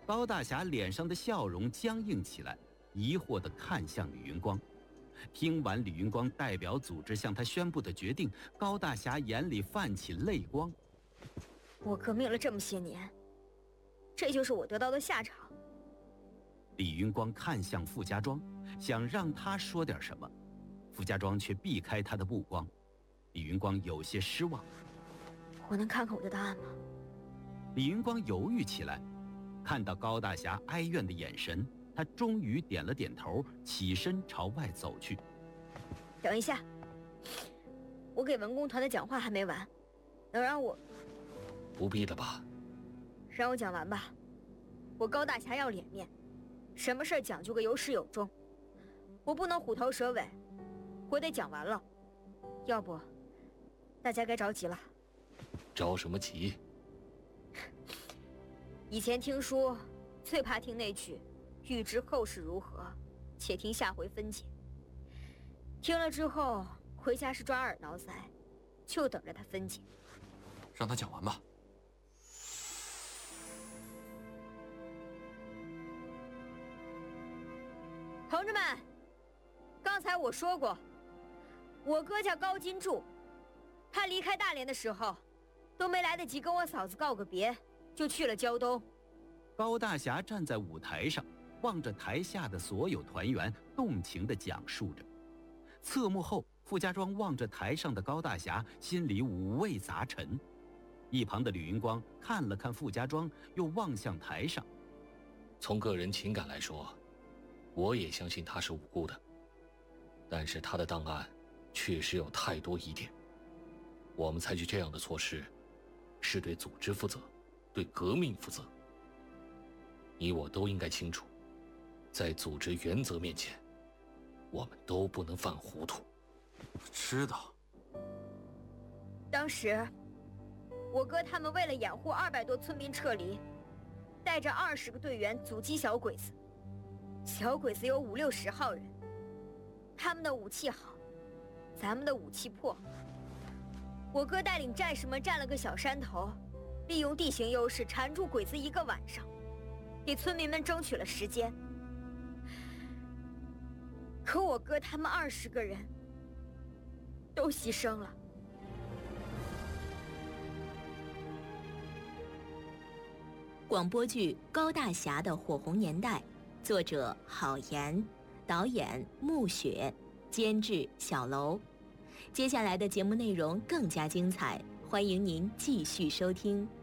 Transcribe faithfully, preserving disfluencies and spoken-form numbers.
高大侠脸上的笑容僵硬起来，疑惑地看向李云光。听完李云光代表组织向他宣布的决定，高大侠眼里泛起泪光。 我革命了这么些年，这就是我得到的下场。 李云光看向傅家庄，想让他说点什么，傅家庄却避开他的目光。李云光有些失望。 我能看看我的档案吗？ 李云光犹豫起来，看到高大侠哀怨的眼神，他终于点了点头，起身朝外走去。 等一下，我给文工团的讲话还没完，能让我…… 不必了吧？ 让我讲完吧。我高大侠要脸面，什么事讲究个有始有终，我不能虎头蛇尾，我得讲完了，要不大家该着急了。 着什么急？ 以前听书最怕听那句欲知后事如何，且听下回分解。听了之后回家是抓耳挠腮，就等着他分解。 让他讲完吧。 同志们，刚才我说过，我哥叫高金柱，他离开大连的时候都没来得及跟我嫂子告个别，就去了胶东。 高大侠站在舞台上，望着台下的所有团员，动情地讲述着。侧幕后，傅家庄望着台上的高大侠，心里五味杂陈。一旁的李云光看了看傅家庄，又望向台上。 从个人情感来说，我也相信他是无辜的，但是他的档案确实有太多疑点。我们采取这样的措施，是对组织负责，对革命负责。你我都应该清楚，在组织原则面前，我们都不能犯糊涂。 知道。 当时我哥他们为了掩护二百多村民撤离，带着二十个队员阻击小鬼子。小鬼子有五六十号人，他们的武器好，咱们的武器破。我哥带领战士们占了个小山头，利用地形优势缠住鬼子一个晚上，给村民们争取了时间。可我哥他们二十个人都牺牲了。 广播剧《高大侠的火红年代》，作者郝岩，导演穆雪，监制小楼。接下来的节目内容更加精彩，欢迎您继续收听。